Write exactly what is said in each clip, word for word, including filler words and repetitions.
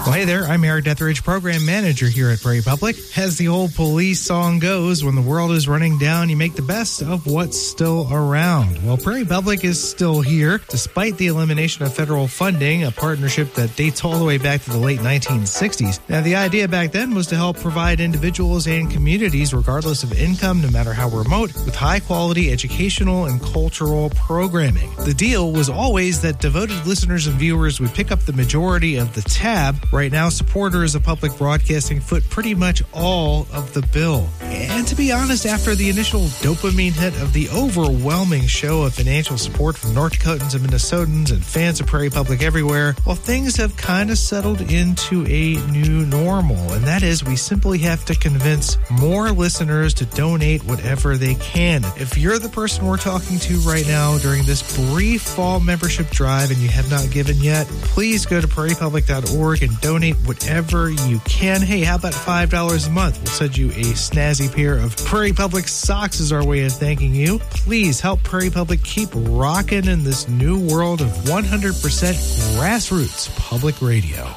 Well, hey there, I'm Eric Detheridge, Program Manager here at Prairie Public. As the old Police song goes, when the world is running down, you make the best of what's still around. Well, Prairie Public is still here, despite the elimination of federal funding, a partnership that dates all the way back to the late nineteen sixties. Now, the idea back then was to help provide individuals and communities, regardless of income, no matter how remote, with high-quality educational and cultural programming. The deal was always that devoted listeners and viewers would pick up the majority of the tab. Right now, supporters of public broadcasting foot pretty much all of the bill. And to be honest, after the initial dopamine hit of the overwhelming show of financial support from North Dakotans and Minnesotans and fans of Prairie Public everywhere, well, things have kind of settled into a new normal. And that is, we simply have to convince more listeners to donate whatever they can. If you're the person we're talking to right now during this brief fall membership drive and you have not given yet, please go to prairie public dot org and donate whatever you can. Hey, how about five dollars a month? We'll send you a snazzy pair of Prairie Public socks as our way of thanking you. Please help Prairie Public keep rocking in this new world of one hundred percent grassroots public radio.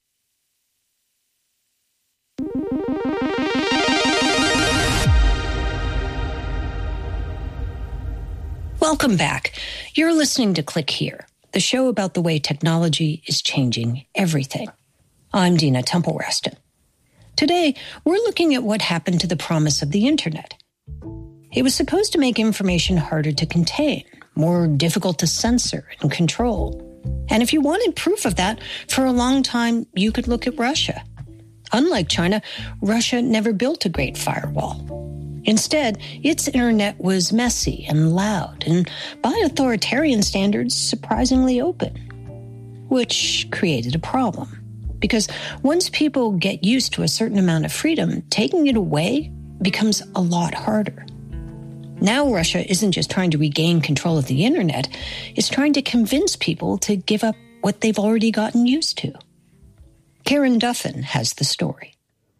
Welcome back. You're listening to Click Here, the show about the way technology is changing everything. I'm Dina Temple-Raston. Today, we're looking at what happened to the promise of the internet. It was supposed to make information harder to contain, more difficult to censor and control. And if you wanted proof of that, for a long time, you could look at Russia. Unlike China, Russia never built a great firewall. Instead, its internet was messy and loud, and by authoritarian standards, surprisingly open, which created a problem. Because once people get used to a certain amount of freedom, taking it away becomes a lot harder. Now Russia isn't just trying to regain control of the internet, it's trying to convince people to give up what they've already gotten used to. Karen Duffin has the story.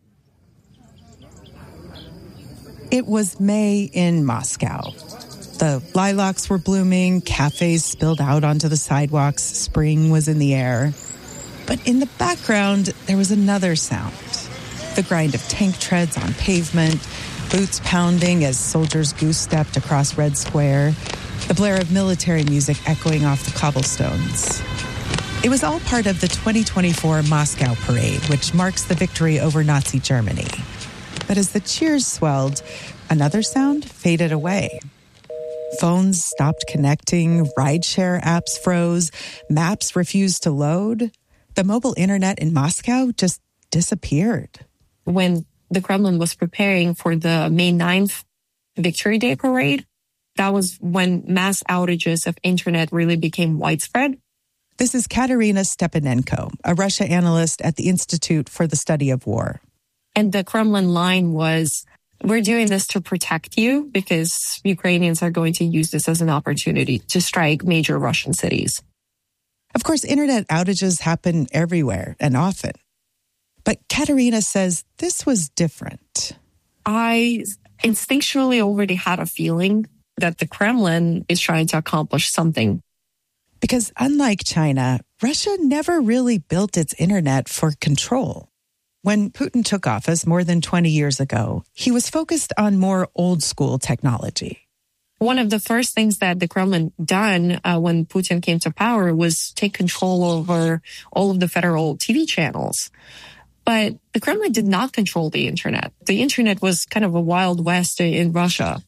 It was May in Moscow. The lilacs were blooming, cafes spilled out onto the sidewalks, spring was in the air. But in the background, there was another sound. The grind of tank treads on pavement, boots pounding as soldiers goose-stepped across Red Square, the blare of military music echoing off the cobblestones. It was all part of the twenty twenty-four Moscow Parade, which marks the victory over Nazi Germany. But as the cheers swelled, another sound faded away. Phones stopped connecting, rideshare apps froze, maps refused to load. The mobile internet in Moscow just disappeared. When the Kremlin was preparing for the May ninth Victory Day parade, that was when mass outages of internet really became widespread. This is Katerina Stepanenko, a Russia analyst at the Institute for the Study of War. And the Kremlin line was, we're doing this to protect you because Ukrainians are going to use this as an opportunity to strike major Russian cities. Of course, internet outages happen everywhere and often. But Katerina says this was different. I instinctually already had a feeling that the Kremlin is trying to accomplish something. Because unlike China, Russia never really built its internet for control. When Putin took office more than twenty years ago, he was focused on more old-school technology. One of the first things that the Kremlin done uh, when Putin came to power was take control over all of the federal T V channels. But the Kremlin did not control the internet. The internet was kind of a wild west in Russia.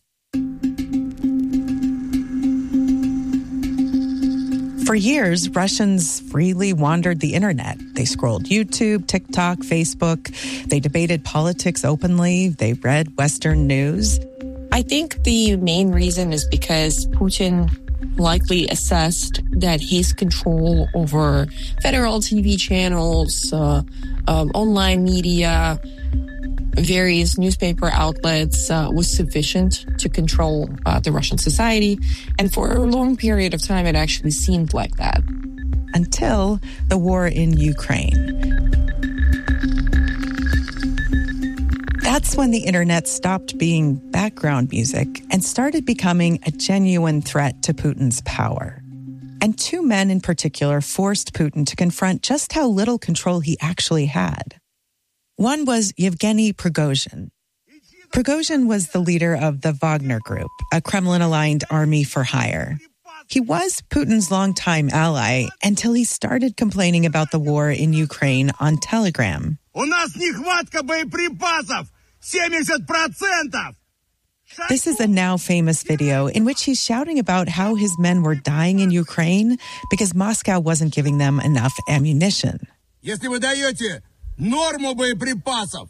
For years, Russians freely wandered the internet. They scrolled YouTube, TikTok, Facebook. They debated politics openly. They read Western news. I think the main reason is because Putin likely assessed that his control over federal T V channels, uh, um, online media, various newspaper outlets uh, was sufficient to control uh, the Russian society. And for a long period of time, it actually seemed like that. Until the war in Ukraine. That's when the internet stopped being background music and started becoming a genuine threat to Putin's power. And two men in particular forced Putin to confront just how little control he actually had. One was Yevgeny Prigozhin. Prigozhin was the leader of the Wagner Group, a Kremlin-aligned army for hire. He was Putin's longtime ally until he started complaining about the war in Ukraine on Telegram. У нас нехватка боеприпасов! семьдесят процентов! This is a now famous video in which he's shouting about how his men were dying in Ukraine because Moscow wasn't giving them enough ammunition. Если вы даете норму боеприпасов,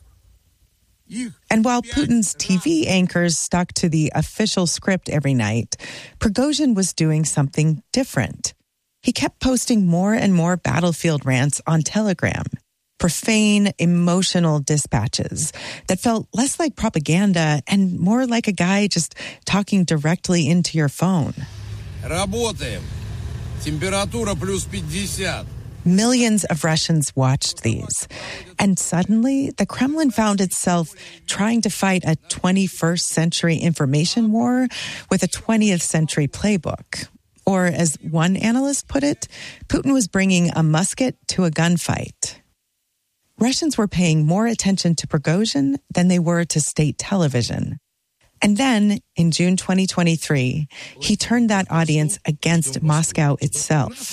and while Putin's T V anchors stuck to the official script every night, Prigozhin was doing something different. He kept posting more and more battlefield rants on Telegram, profane, emotional dispatches that felt less like propaganda and more like a guy just talking directly into your phone. Работаем. Температура плюс пятьдесят. Millions of Russians watched these. And suddenly, the Kremlin found itself trying to fight a twenty-first century information war with a twentieth century playbook. Or, as one analyst put it, Putin was bringing a musket to a gunfight. Russians were paying more attention to Prigozhin than they were to state television. And then, in June twenty twenty-three, he turned that audience against Moscow itself.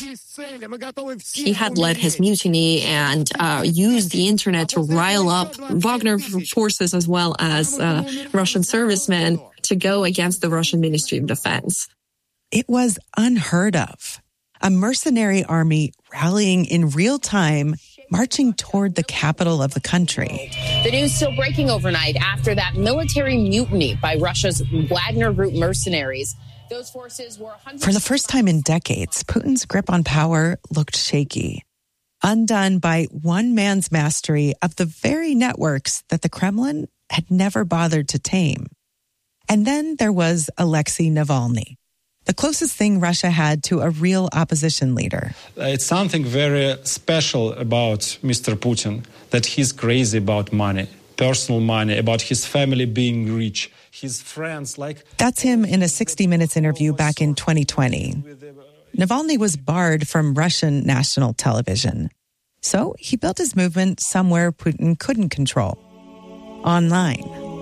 He had led his mutiny and uh, used the internet to rile up Wagner forces as well as uh, Russian servicemen to go against the Russian Ministry of Defense. It was unheard of. A mercenary army rallying in real time, marching toward the capital of the country. The news still breaking overnight after that military mutiny by Russia's Wagner Group mercenaries. Those forces were For the first time in decades, Putin's grip on power looked shaky, undone by one man's mastery of the very networks that the Kremlin had never bothered to tame. And then there was Alexei Navalny, the closest thing Russia had to a real opposition leader. It's something very special about Mister Putin, that he's crazy about money, personal money, about his family being rich, his friends like... That's him in a sixty minutes interview back in twenty twenty. Navalny was barred from Russian national television. So he built his movement somewhere Putin couldn't control, online.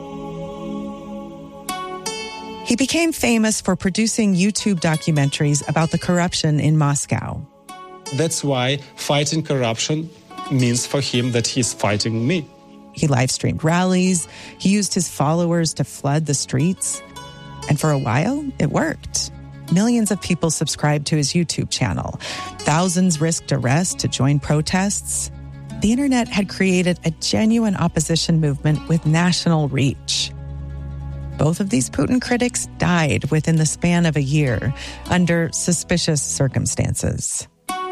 He became famous for producing YouTube documentaries about the corruption in Moscow. That's why fighting corruption means for him that he's fighting me. He live-streamed rallies. He used his followers to flood the streets. And for a while, it worked. Millions of people subscribed to his YouTube channel. Thousands risked arrest to join protests. The internet had created a genuine opposition movement with national reach. Both of these Putin critics died within the span of a year under suspicious circumstances.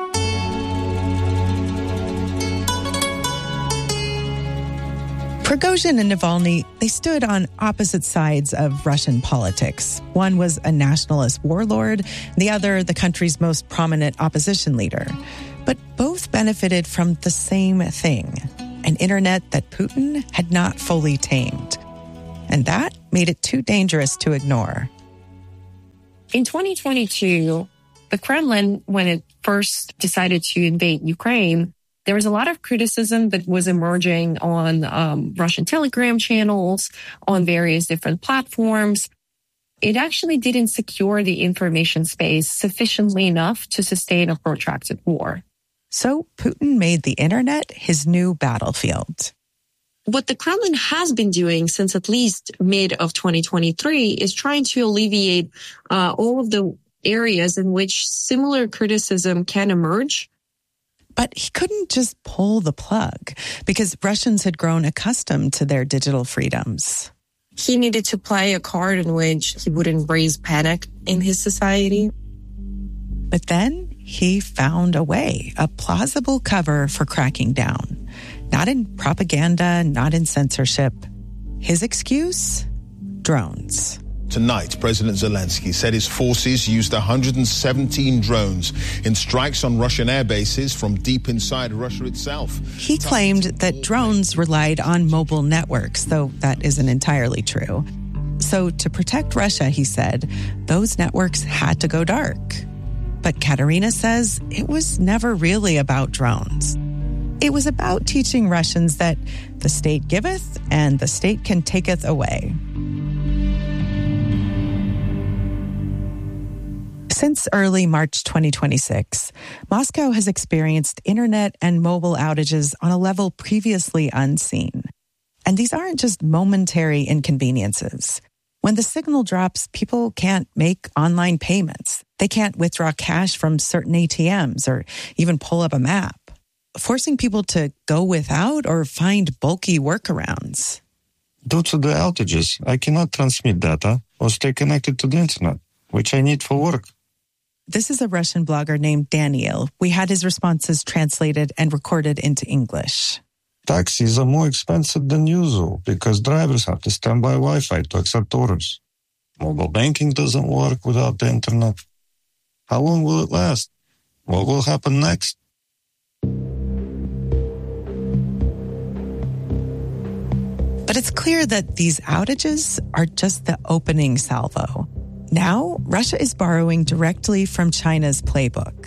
Prigozhin and Navalny, they stood on opposite sides of Russian politics. One was a nationalist warlord, the other the country's most prominent opposition leader. But both benefited from the same thing, an internet that Putin had not fully tamed. And that made it too dangerous to ignore. In twenty twenty-two, the Kremlin, when it first decided to invade Ukraine, there was a lot of criticism that was emerging on um, Russian Telegram channels, on various different platforms. It actually didn't secure the information space sufficiently enough to sustain a protracted war. So Putin made the internet his new battlefield. What the Kremlin has been doing since at least mid of twenty twenty-three is trying to alleviate uh, all of the areas in which similar criticism can emerge. But he couldn't just pull the plug because Russians had grown accustomed to their digital freedoms. He needed to play a card in which he wouldn't raise panic in his society. But then he found a way, a plausible cover for cracking down. Not in propaganda, not in censorship. His excuse? Drones. Tonight, President Zelensky said his forces used one hundred seventeen drones in strikes on Russian air bases from deep inside Russia itself. He claimed that drones relied on mobile networks, though that isn't entirely true. So to protect Russia, he said, those networks had to go dark. But Katerina says it was never really about drones. It was about teaching Russians that the state giveth and the state can taketh away. Since early March twenty twenty-six, Moscow has experienced internet and mobile outages on a level previously unseen. And these aren't just momentary inconveniences. When the signal drops, people can't make online payments. They can't withdraw cash from certain A T Ms or even pull up a map, forcing people to go without or find bulky workarounds. Due to the outages, I cannot transmit data or stay connected to the internet, which I need for work. This is a Russian blogger named Daniel. We had his responses translated and recorded into English. Taxis are more expensive than usual because drivers have to stand by Wi-Fi to accept orders. Mobile banking doesn't work without the internet. How long will it last? What will happen next? But it's clear that these outages are just the opening salvo. Now, Russia is borrowing directly from China's playbook.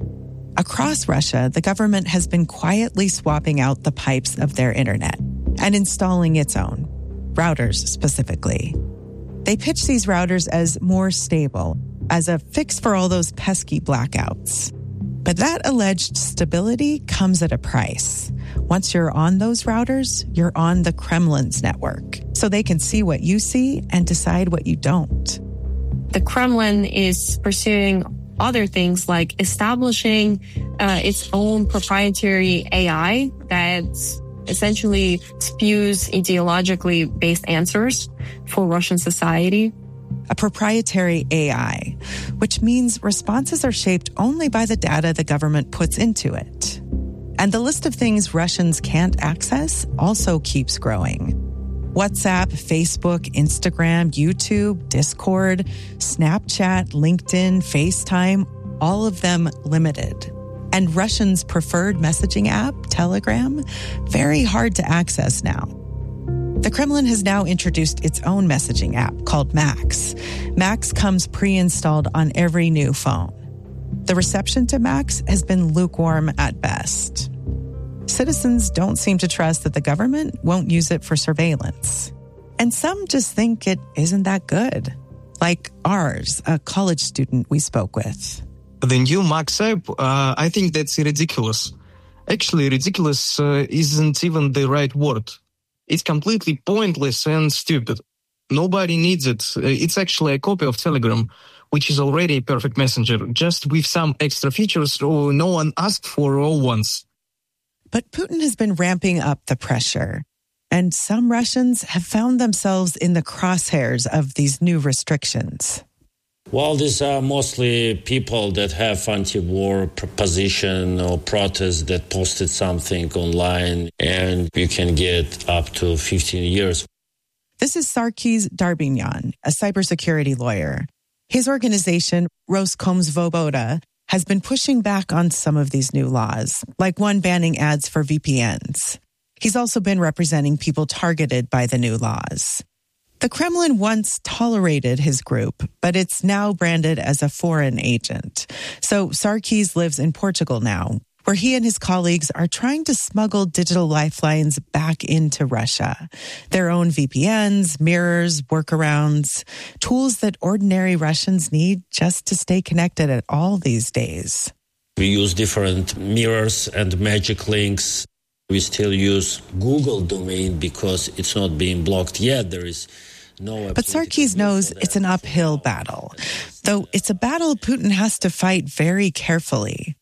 Across Russia, the government has been quietly swapping out the pipes of their internet and installing its own, routers specifically. They pitch these routers as more stable, as a fix for all those pesky blackouts. But that alleged stability comes at a price. Once you're on those routers, you're on the Kremlin's network, so they can see what you see and decide what you don't. The Kremlin is pursuing other things like establishing uh, its own proprietary A I that essentially spews ideologically based answers for Russian society. A proprietary A I, which means responses are shaped only by the data the government puts into it. And the list of things Russians can't access also keeps growing. WhatsApp, Facebook, Instagram, YouTube, Discord, Snapchat, LinkedIn, FaceTime, all of them limited. And Russians' preferred messaging app, Telegram, very hard to access now. The Kremlin has now introduced its own messaging app called Max. Max comes pre-installed on every new phone. The reception to Max has been lukewarm at best. Citizens don't seem to trust that the government won't use it for surveillance. And some just think it isn't that good. Like ours, a college student we spoke with. The new Max app, uh, I think that's ridiculous. Actually, ridiculous uh, isn't even the right word. It's completely pointless and stupid. Nobody needs it. It's actually a copy of Telegram, which is already a perfect messenger, just with some extra features no one asked for all once. But Putin has been ramping up the pressure, and some Russians have found themselves in the crosshairs of these new restrictions. Well, these are mostly people that have anti-war position or protest that posted something online, and you can get up to fifteen years. This is Sarkis Darbinyan, a cybersecurity lawyer. His organization, Roskomsvoboda, has been pushing back on some of these new laws, like one banning ads for V P Ns. He's also been representing people targeted by the new laws. The Kremlin once tolerated his group, but it's now branded as a foreign agent. So Sarkis lives in Portugal now, where he and his colleagues are trying to smuggle digital lifelines back into Russia. Their own V P Ns, mirrors, workarounds, tools that ordinary Russians need just to stay connected at all these days. We use different mirrors and magic links. We still use Google domain because it's not being blocked yet. There is no. But Sarkis knows it's an uphill battle, though it's a battle Putin has to fight very carefully.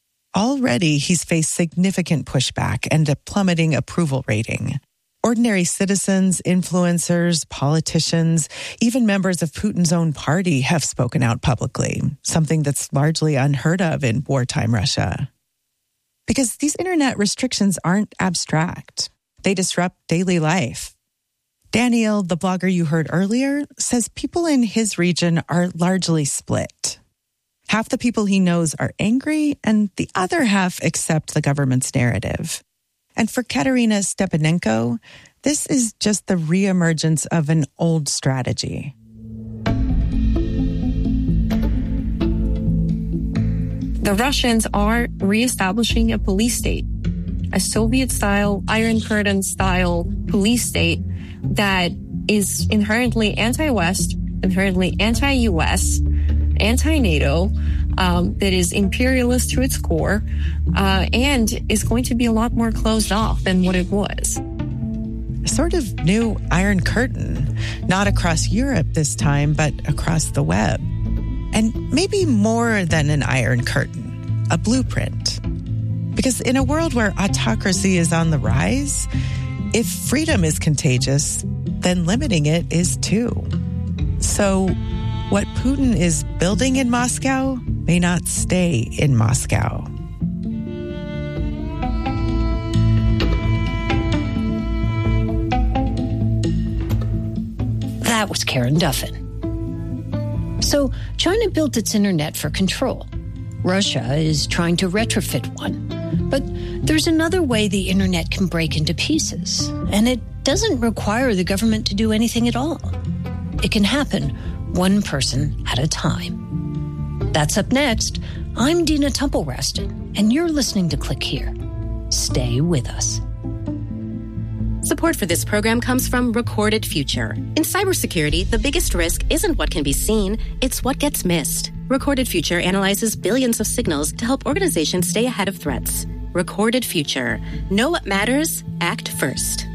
Already, he's faced significant pushback and a plummeting approval rating. Ordinary citizens, influencers, politicians, even members of Putin's own party have spoken out publicly, something that's largely unheard of in wartime Russia. Because these internet restrictions aren't abstract. They disrupt daily life. Daniel, the blogger you heard earlier, says people in his region are largely split. Half the people he knows are angry, and the other half accept the government's narrative. And for Katerina Stepanenko, this is just the reemergence of an old strategy. The Russians are reestablishing a police state, a Soviet-style, Iron Curtain-style police state that is inherently anti-West, inherently anti-U S, anti-NATO, um, that is imperialist to its core, uh, and is going to be a lot more closed off than what it was. A sort of new Iron Curtain, not across Europe this time, but across the web. And maybe more than an Iron Curtain, a blueprint. Because in a world where autocracy is on the rise, if freedom is contagious, then limiting it is too. So what Putin is building in Moscow may not stay in Moscow. That was Karen Duffin. So China built its internet for control. Russia is trying to retrofit one. But there's another way the internet can break into pieces, and it doesn't require the government to do anything at all. It can happen one person at a time. That's up next. I'm Dina Temple-Raston, and you're listening to Click Here. Stay with us. Support for this program comes from Recorded Future. In cybersecurity, the biggest risk isn't what can be seen, it's what gets missed. Recorded Future analyzes billions of signals to help organizations stay ahead of threats. Recorded Future. Know what matters, act first.